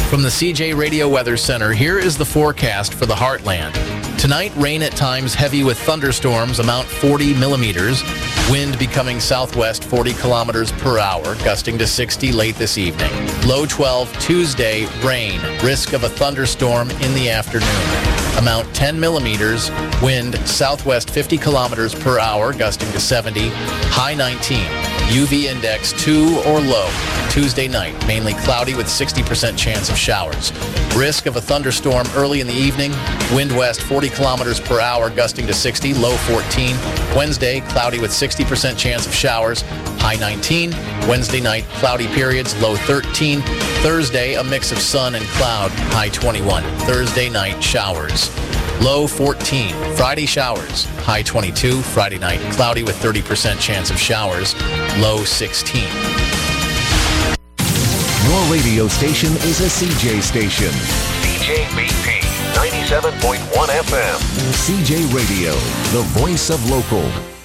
From the CJ Radio Weather Center, here is the forecast for the Heartland. Tonight, rain at times heavy with thunderstorms, amount 40 millimeters. Wind becoming southwest 40 kilometers per hour, gusting to 60 late this evening. Low 12 Tuesday, rain. Risk of a thunderstorm in the afternoon. Amount 10 millimeters. Wind southwest 50 kilometers per hour, gusting to 70. High 19. UV index 2 or low. Tuesday night, mainly cloudy with 60% chance of showers. Risk of a thunderstorm early in the evening. Wind west 40 kilometers per hour, gusting to 60, low 14. Wednesday, cloudy with 60% chance of showers, high 19. Wednesday night, cloudy periods, low 13. Thursday, a mix of sun and cloud, high 21. Thursday night, showers, low 14. Friday, showers, high 22. Friday night, cloudy with 30% chance of showers, low 16. Your radio station is a CJ station. CJBP 97.1 FM. CJ Radio, the voice of local.